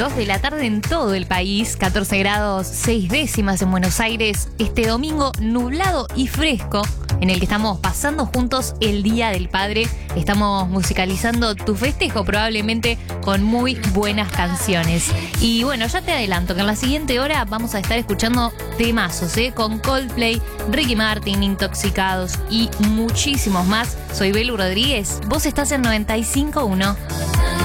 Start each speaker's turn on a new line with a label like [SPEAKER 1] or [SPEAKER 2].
[SPEAKER 1] 2 de la tarde en todo el país, 14 grados 6 décimas en Buenos Aires, este domingo nublado y fresco en el que estamos pasando juntos el Día del Padre. Estamos musicalizando tu festejo probablemente con muy buenas canciones. Y bueno, ya te adelanto que en la siguiente hora vamos a estar escuchando temazos, con Coldplay, Ricky Martin, Intoxicados y muchísimos más. Soy Belu Rodríguez, vos estás en 95.1.